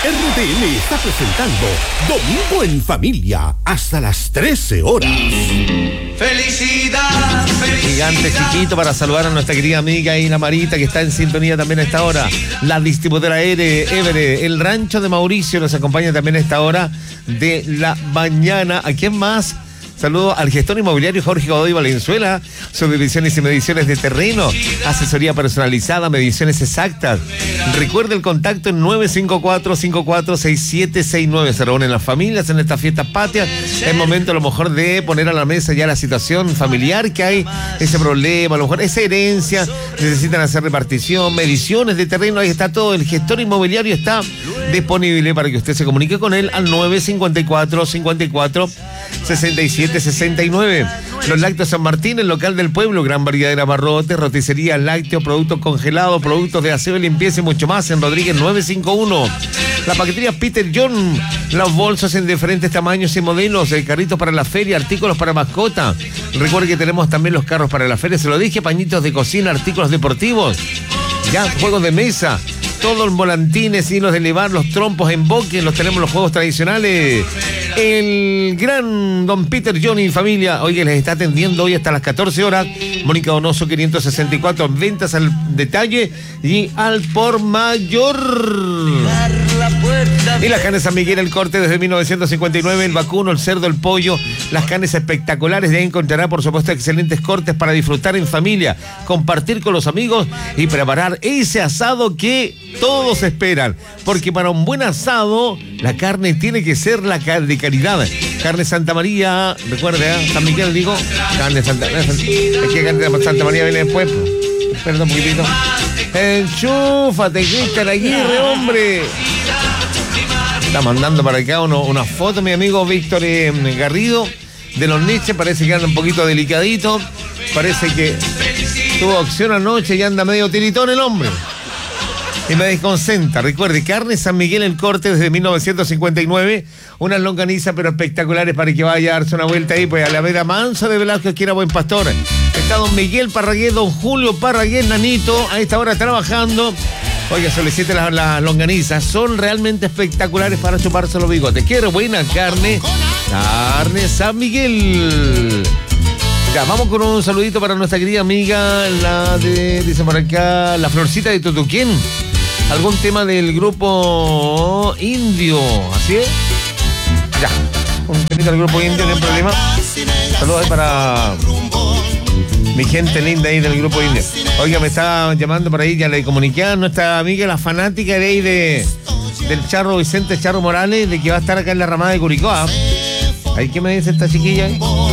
RTM está presentando Domingo en Familia hasta las 13 horas. ¡Felicidad! Gigante chiquito para saludar a nuestra querida amiga Ina Marita, que está en sintonía también a esta hora. La distribuidora Évere, el rancho de Mauricio nos acompaña también a esta hora de la mañana. ¿A quién más? Saludo al gestor inmobiliario Jorge Godoy Valenzuela, subdivisiones y mediciones de terreno, asesoría personalizada, mediciones exactas. Recuerde el contacto en 954-546769. Se reúnen las familias en estas fiestas patrias. Es momento a lo mejor de poner a la mesa ya la situación familiar que hay, ese problema, a lo mejor esa herencia, necesitan hacer repartición, mediciones de terreno, ahí está todo. El gestor inmobiliario está disponible para que usted se comunique con él al 954-546769. Los Lácteos San Martín, el local del pueblo, gran variedad de abarrotes, roticería, lácteos, productos congelados, productos de aseo y limpieza y mucho más en Rodríguez 951. La paquetería Peter John, los bolsos en diferentes tamaños y modelos, carritos para la feria, artículos para mascota. Recuerde que tenemos también los carros para la feria, se lo dije, pañitos de cocina, artículos deportivos, ya, juegos de mesa. Todos los volantines, hilos de elevar, los trompos, emboques, los tenemos los juegos tradicionales. El gran don Peter John y familia, oye, les está atendiendo hoy hasta las 14 horas. Mónica Donoso 564, ventas al detalle y al por mayor. Y las carnes San Miguel, el corte desde 1959, el vacuno, el cerdo, el pollo, las carnes espectaculares. De ahí encontrará, por supuesto, excelentes cortes para disfrutar en familia, compartir con los amigos y preparar ese asado que todos esperan. Porque para un buen asado, la carne tiene que ser la de calidad. Carne Santa María, recuerde, San Miguel, digo, carne Santa María. Es que carne de Santa María viene después. Perdón un poquitito. Enchúfate, Cristian Aguirre, hombre. Está mandando para acá una foto, mi amigo Víctor Garrido, de los Nietzsche. Parece que anda un poquito delicadito. Parece que tuvo acción anoche y anda medio tiritón el hombre. Y me desconcentra. Recuerde, carne San Miguel, el corte desde 1959. Unas longanizas pero espectaculares para que vaya a darse una vuelta ahí, pues a la Vera Manso de Velasco, que era Buen Pastor. Está don Miguel Parragués, don Julio Parragués, Nanito, a esta hora trabajando. Oiga, solicite las longanizas, son realmente espectaculares para chuparse los bigotes. Quiero buena carne, carne San Miguel. Ya, vamos con un saludito para nuestra querida amiga, dice por acá, la Florcita de Tutuquén. ¿Algún tema del grupo Indio? ¿Así es? Ya, un temita del grupo Indio, no hay problema. Saludos ahí para mi gente linda ahí del grupo Indio. Oiga, me está llamando por ahí, ya le comuniqué a nuestra amiga, la fanática de ahí del Charro Vicente Charro Morales, de que va a estar acá en la ramada de Curicó. ¿Ahí qué me dice esta chiquilla?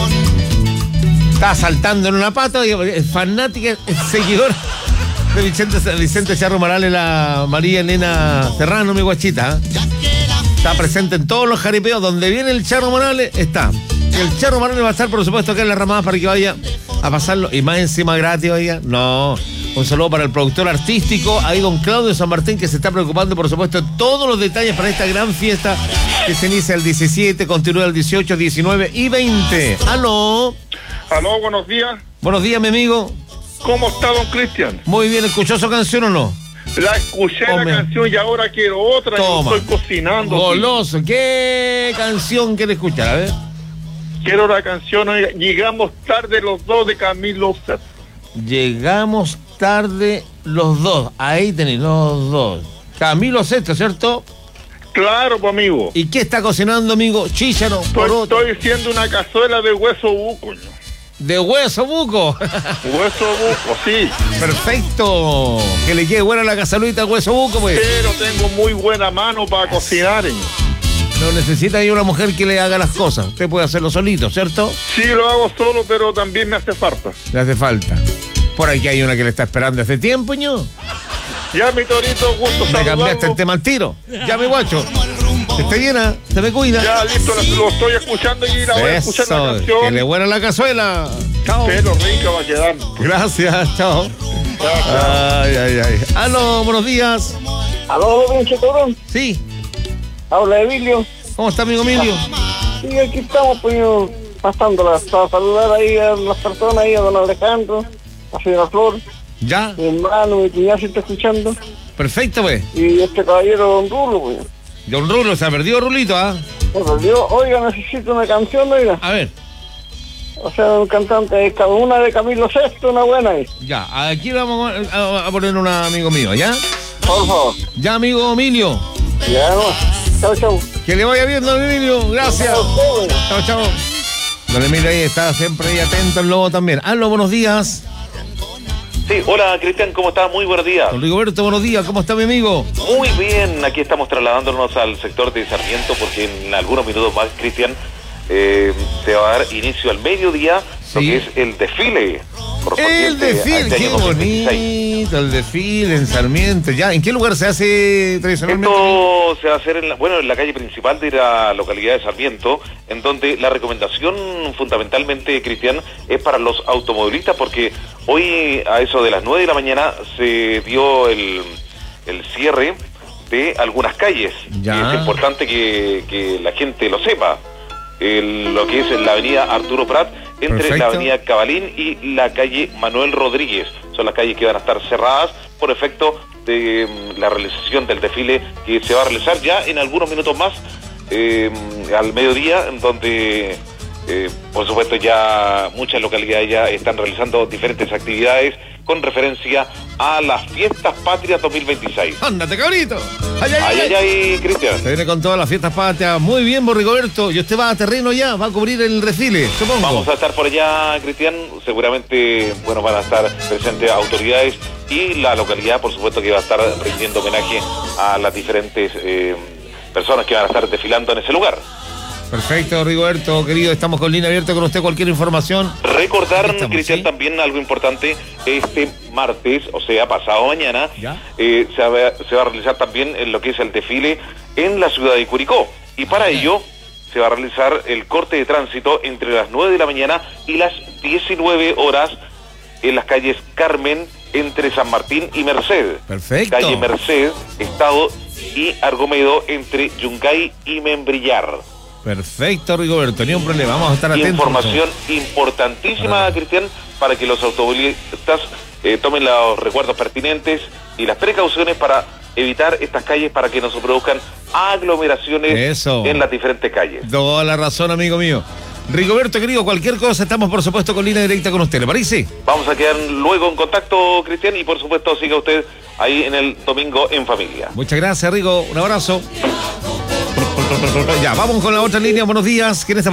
Está saltando en una pata, es fanática, es seguidora de Vicente Charro Morales, la María Elena Serrano, mi guachita. Está presente en todos los jaripeos, donde viene el Charro Morales, está. El Charro Morales va a estar, por supuesto, acá en la ramada para que vaya a pasarlo, y más encima gratis, oiga. No, un saludo para el productor artístico, ahí don Claudio San Martín, que se está preocupando, por supuesto, de todos los detalles para esta gran fiesta que se inicia el 17, continúa el 18, 19 y 20. ¡Aló! Aló, buenos días. Buenos días, mi amigo. ¿Cómo está, don Cristian? Muy bien, ¿escuchó su canción o no? La escuché, la canción, y ahora quiero otra. Toma. Y estoy cocinando. Goloso, ¿sí? ¿Qué canción quiere escuchar? A ver. Quiero la canción, Llegamos tarde los dos, de Camilo Sesto. Llegamos tarde los dos. Ahí tenéis los dos. Camilo Sesto, ¿cierto? Claro, pues, amigo. ¿Y qué está cocinando, amigo? Chícharo. Estoy haciendo una cazuela de hueso buco. ¿De hueso buco? Hueso buco, sí. Perfecto. Que le quede buena la cazuelita hueso buco, pues. Pero tengo muy buena mano para cocinar. No necesita ahí una mujer que le haga las cosas. Usted puede hacerlo solito, ¿cierto? Sí, lo hago solo, pero también me hace falta. Le hace falta. Por aquí hay una que le está esperando hace tiempo, ño. Ya, mi Torito, gusto saludarlo. Me cambiaste el tema al tiro. Ya, mi guacho. Esté llena, se me cuida. Ya, listo, lo estoy escuchando y la voy a escuchar la canción. Que le buena la cazuela. Chao. Pero rica va a quedar. Gracias, chao. Ay. Aló, buenos días. Aló, don Chetorón. Sí. Habla Emilio. ¿Cómo está, amigo Emilio? Sí, aquí estamos, pues, pasándolas para saludar ahí a las personas, ahí a don Alejandro, a señora Flor. ¿Ya? Mi hermano, mi cuñado se está escuchando. Perfecto, pues. Y este caballero, don Rulo, pues. Don Rulo, se ha perdido Rulito, ¿ah? Bueno, yo, oiga, necesito una canción, oiga. A ver, O sea, un cantante, cada una de Camilo VI, una buena ahí. ya, aquí vamos a poner un amigo mío, ¿ya? Por favor. Ya, amigo Emilio. Ya, no. Chao, chao. Que le vaya bien, don Emilio. Gracias. A usted, oiga. Chao, chao. Don Emilio ahí está siempre ahí atento, el lobo también. Aló, buenos días. Sí, hola Cristian, ¿cómo estás? Muy buenos días. Don Rigoberto, buenos días. ¿Cómo está mi amigo? Muy bien, aquí estamos trasladándonos al sector de Sarmiento porque en algunos minutos más, Cristian, se va a dar inicio al mediodía, lo Sí. que es el desfile. El correspondiente a desfile, este qué año 2016. bonito, el desfile en Sarmiento. Ya, ¿en qué lugar se hace tradicionalmente? Esto se va a hacer en la calle principal de la localidad de Sarmiento, en donde la recomendación fundamentalmente, Cristian, es para los automovilistas, porque hoy a eso de las 9 de la mañana se dio el cierre de algunas calles. Ya. Y es importante que la gente lo sepa. Lo que es la avenida Arturo Prat, entre Perfecto. la avenida Cabalín y la calle Manuel Rodríguez. Son las calles que van a estar cerradas por efecto de la realización del desfile que se va a realizar ya en algunos minutos más, al mediodía, en donde por supuesto ya muchas localidades ya están realizando diferentes actividades con referencia a las fiestas patrias 2026. ¡Ándate, cabrito! ¡Ay, ay, Ay, ay! ay, ay, Cristian. Se viene con todas las fiestas patrias. Muy bien, Rigoberto. ¿Y usted va a terreno ya? ¿Va a cubrir el desfile, supongo? Vamos a estar por allá, Cristian. Seguramente, bueno, van a estar presentes autoridades y la localidad, por supuesto, que va a estar rindiendo homenaje a las diferentes personas que van a estar desfilando en ese lugar. Perfecto, Rigoberto, querido. Estamos con línea abierta con usted. Cualquier información. Recordar, Aquí estamos, Cristian, ¿sí? también algo importante, este martes, o sea, pasado mañana, ¿Ya? se va a realizar también lo que es el desfile en la ciudad de Curicó. Y para ello se va a realizar el corte de tránsito entre las 9 de la mañana y las 19 horas en las calles Carmen, entre San Martín y Merced. Perfecto. Calle Merced, Estado y Argomedo, entre Yungay y Membrillar. Perfecto, Rigoberto. Ni un problema. Vamos a estar atentos. Información importantísima, Cristian, para que los automovilistas tomen los recuerdos pertinentes y las precauciones para evitar estas calles, para que no se produzcan aglomeraciones Eso. en las diferentes calles. Toda la razón, amigo mío. Rigoberto, querido, cualquier cosa, estamos por supuesto con línea directa con usted, ¿le parece? Vamos a quedar luego en contacto, Cristian, y por supuesto siga usted ahí en el domingo en familia. Muchas gracias, Rigo. Un abrazo. Ya, vamos con la otra línea. Buenos días. ¿Quién está?